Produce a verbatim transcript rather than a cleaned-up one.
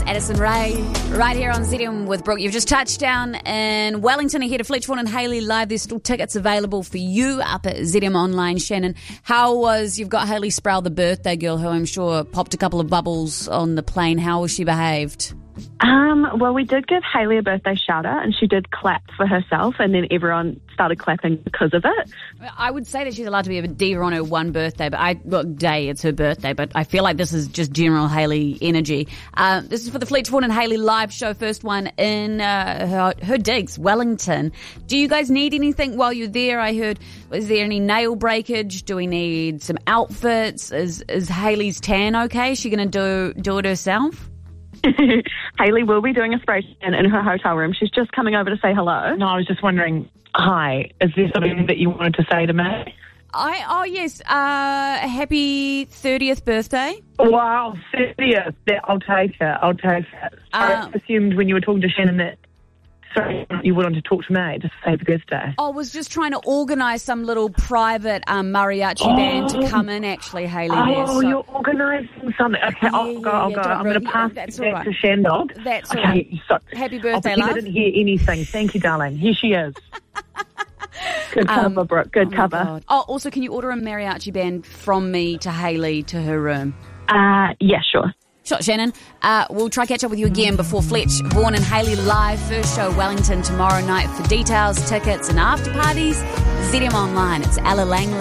Addison Rae, right here on Z M with Brooke. You've just touched down in Wellington ahead of Fletch Vaughan and Hayley live. There's still tickets available for you up at Z M Online. Shannon, how was, you've got Hayley Sproul, the birthday girl, who I'm sure popped a couple of bubbles on the plane. How was she behaved? Um, well, we did give Hayley a birthday shout out and she did clap for herself and then everyone started clapping because of it. I would say that she's allowed to be a diva on her one birthday, but I, well, day, it's her birthday, but I feel like this is just general Hayley energy. Uh, this is for the Fletch Vaughan and Hayley live show, first one in uh, her, her digs, Wellington. Do you guys need anything while you're there? I heard, is there any nail breakage? Do we need some outfits? Is, is Hayley's tan okay? Is she going to do, do it herself? Hayley will be doing a spray tan in her hotel room. She's just coming over to say hello. No, I was just wondering, hi, is there something that you wanted to say to me? I Oh, yes. Uh, happy thirtieth birthday. Wow, thirtieth. That, I'll take it. I'll take it. Uh, I assumed when you were talking to Shannon that, sorry, you wanted to talk to me just to say happy birthday. I was just trying to organise some little private um, mariachi Oh. band to come in, actually, Hayley. Oh, there, so. you're organising something. Okay, Yeah, I'll go, yeah, I'll yeah, go. don't I'm worry. going to pass Yeah, that's that all right. to Shandog. That's all okay, right. so, Happy birthday, I'll pretend love. I didn't hear anything. Thank you, darling. Here she is. Good Um, cover, Brooke. Good Oh, my cover. God. Oh, also, can you order a mariachi band from me to Hayley to her room? Uh, yeah, sure. Sure, Shannon. Uh, we'll try catch up with you again before Fletch Vaughan and Hayley live. First show, Wellington, tomorrow night. For details, tickets and after parties, Z M Online. It's Ella Langley.